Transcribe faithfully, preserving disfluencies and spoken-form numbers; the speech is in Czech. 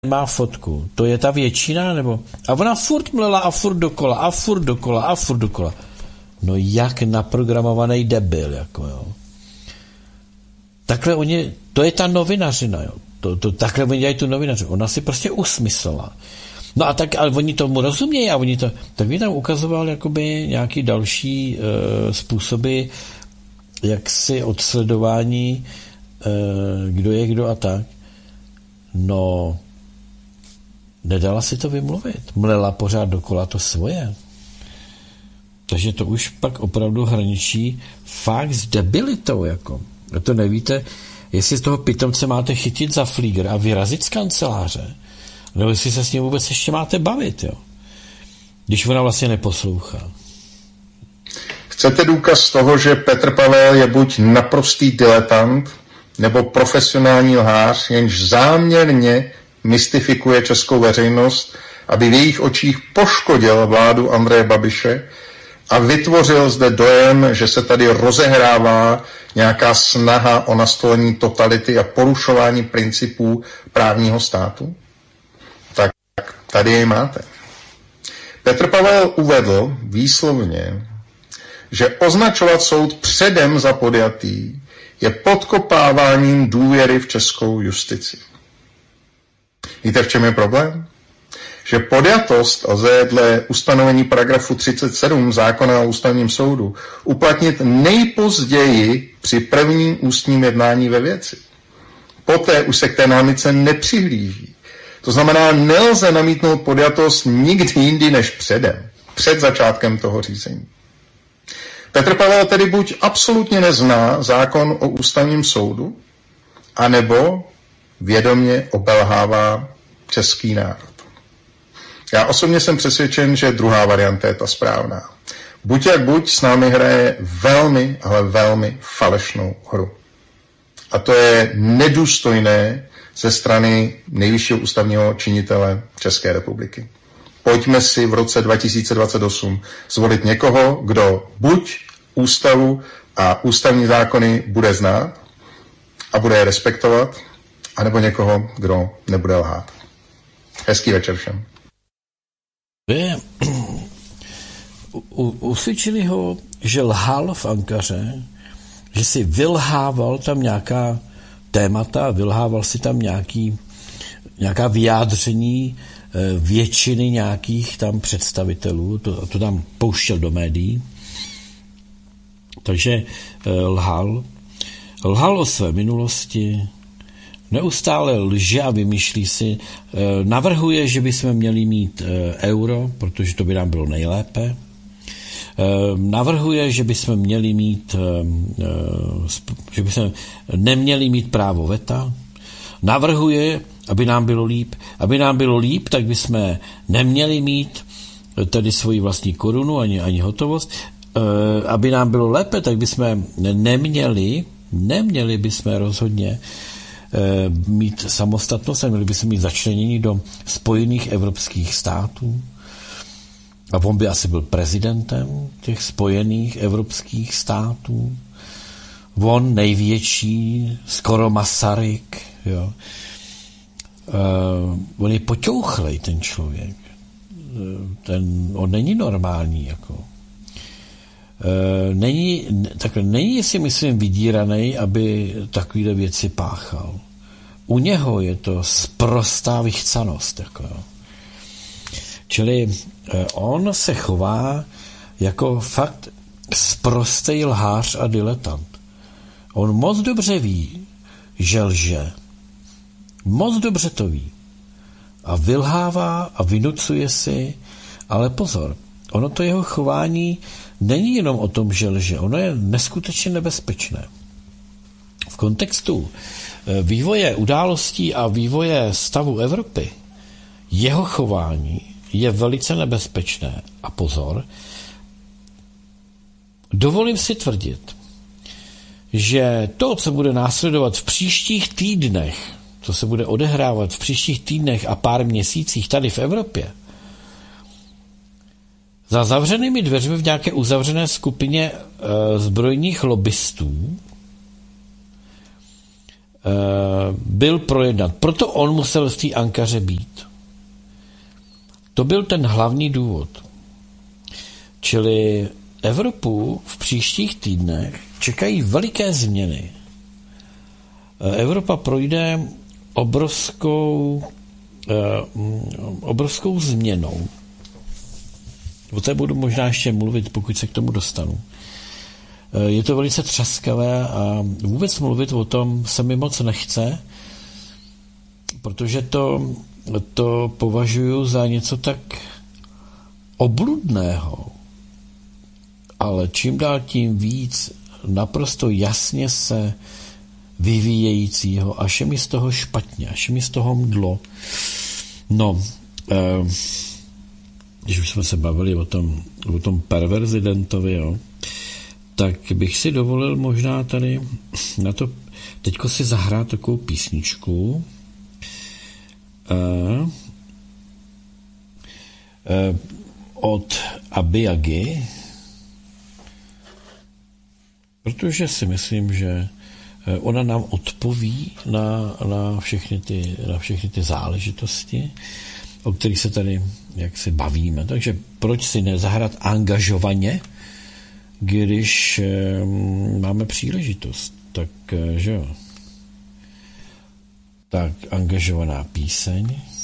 má fotku. To je ta většina, nebo? A ona furt mlela a furt dokola, a furt dokola, a furt dokola. No jak naprogramovaný debil, jako jo. Takhle oni, to je ta novinařina, jo. To, to, takhle oni dělají tu novinařinu. Ona si prostě usmyslela. No a tak, ale oni tomu rozumějí a oni to, tak mi tam ukazoval jakoby nějaký další uh, způsoby, jak si odsledování, uh, kdo je kdo a tak. No, nedala si to vymluvit. Mlela pořád dokola to svoje. Takže to už pak opravdu hraničí fakt s debilitou, jako. A to nevíte, jestli z toho pitomce máte chytit za flíger a vyrazit z kanceláře, nebo jestli se s ním vůbec ještě máte bavit, jo. Když ona vlastně neposlouchá. Chcete důkaz toho, že Petr Pavel je buď naprostý diletant, nebo profesionální lhář, jenž záměrně mystifikuje českou veřejnost, aby v jejich očích poškodil vládu Andreje Babiše a vytvořil zde dojem, že se tady rozehrává nějaká snaha o nastolení totality a porušování principů právního státu? Tak tady jej máte. Petr Pavel uvedl výslovně, že označovat soud předem za podjatý je podkopáváním důvěry v českou justici. Víte, v čem je problém? Že podjatost lze dle ustanovení paragrafu třicet sedm zákona o ústavním soudu uplatnit nejpozději při prvním ústním jednání ve věci. Poté už se k té námitce nepřihlíží. To znamená, nelze namítnout podjatost nikdy jindy než předem, před začátkem toho řízení. Petr Pavel tedy buď absolutně nezná zákon o ústavním soudu, anebo vědomě obelhává český národ. Já osobně jsem přesvědčen, že druhá varianta je ta správná. Buď jak buď s námi hraje velmi, ale velmi falešnou hru. A to je nedůstojné ze strany nejvyššího ústavního činitele České republiky. Pojďme si v roce dva tisíce dvacet osm zvolit někoho, kdo buď ústavu a ústavní zákony bude znát a bude je respektovat, anebo někoho, kdo nebude lhát. Hezký večer všem. Vy usvědčili ho, že lhal v Ankaře, že si vylhával tam nějaká témata, vylhával si tam nějaký, nějaká vyjádření většiny nějakých tam představitelů, to, to tam pouštěl do médií. Takže lhal. Lhal o své minulosti, neustále lže a vymýšlí si, navrhuje, že bychom měli mít euro, protože to by nám bylo nejlépe. Navrhuje, že bychom měli mít, že bychom neměli mít právo veta. Navrhuje, aby nám bylo líp. Aby nám bylo líp, tak bychom neměli mít tedy svoji vlastní korunu, ani, ani hotovost. Aby nám bylo lépe, tak bychom neměli, neměli bychom rozhodně mít samostatnost, měli bychom mít začlenění do Spojených evropských států. A on by asi byl prezidentem těch Spojených evropských států. On největší, skoro Masaryk, jo. Uh, on je poťouchlej, ten člověk. Uh, ten, on není normální, jako. Uh, není, takhle, není si, myslím, vydíranej, aby takovýhle věci páchal. U něho je to sprostá vychcanost, jako jo. Čili uh, on se chová jako fakt sprostej lhář a diletant. On moc dobře ví, že lže. Moc dobře to ví. A vylhává a vynucuje si, ale pozor, ono to jeho chování není jenom o tom, že lže, ono je neskutečně nebezpečné. V kontextu vývoje událostí a vývoje stavu Evropy jeho chování je velice nebezpečné. A pozor, dovolím si tvrdit, že to, co bude následovat v příštích týdnech, co se bude odehrávat v příštích týdnech a pár měsících tady v Evropě, za zavřenými dveřmi v nějaké uzavřené skupině e, zbrojních lobbystů byl projednat. Proto on musel v té Ankaře být. To byl ten hlavní důvod. Čili Evropu v příštích týdnech čekají veliké změny. Evropa projde obrovskou obrovskou změnou. O té budu možná ještě mluvit, pokud se k tomu dostanu. Je to velice třaskavé a vůbec mluvit o tom se mi moc nechce, protože to, to považuji za něco tak obludného, ale čím dál tím víc naprosto jasně se vyvíjejícího, až je mi z toho špatně, až je mi z toho mdlo. No, eh, když už jsme se bavili o tom, o tom perverzidentovi, jo, tak bych si dovolil možná tady na to teďko si zahrát takovou písničku. Eh, eh, od Abiyagy, protože si myslím, že ona nám odpoví na, na, všechny ty, na všechny ty záležitosti, o kterých se tady jak se bavíme. Takže proč si nezahrát angažovaně, když e, máme příležitost? Tak, že jo. Tak, angažovaná píseň.